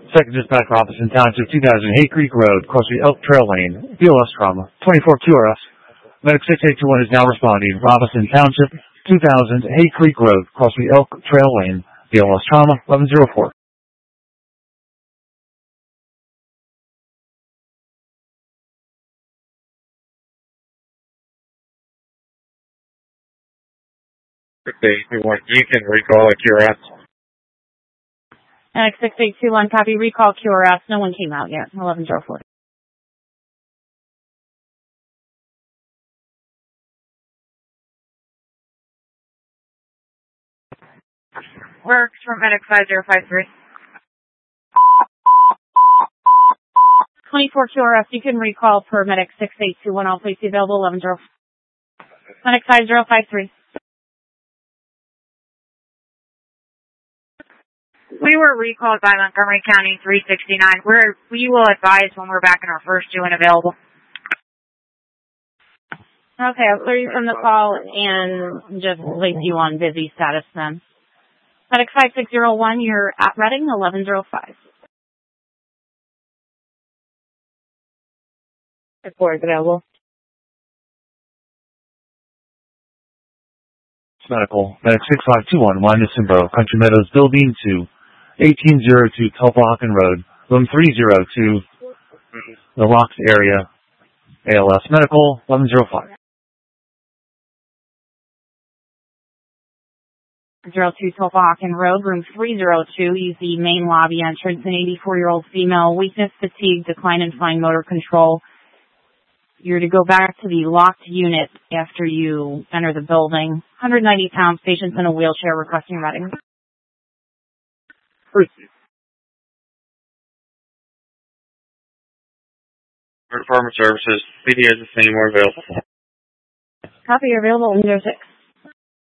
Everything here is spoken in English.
Second dispatch Robinson Township, 2000 Hay Creek Road, Crossview Elk Trail Lane, BLS trauma, 24 QRS. Medic 6821 is now responding. Robinson Township, 2000 Hay Creek Road, Crossview Elk Trail Lane, BLS trauma, 1104. You can recall a QRS. Medic 6821, copy, recall QRS. No one came out yet. 1104. Works from Medic 5053. 24 QRS, you can recall per Medic 6821. I'll place you available 1104. Medic 5053. We were recalled by Montgomery County 369. We will advise when we're back in our first due and available. Okay, I'll clear you from the call and just place you on busy status then. Medic 5601, you're at Reading, 1105. Report available. Medical. Medic 6521, Wynessonboro, Country Meadows Building 2, 1802 Tulpahawken Road, room 302, the Rocks area, ALS Medical, 1105. 02 Tulpahawken Road, room 302. Use the main lobby entrance. An 84-year-old female, weakness, fatigue, decline in fine motor control. You're to go back to the locked unit after you enter the building. 190 pounds, patients in a wheelchair requesting Reading. Department Services, PD is the same, we're available. Copy, you're available in 06.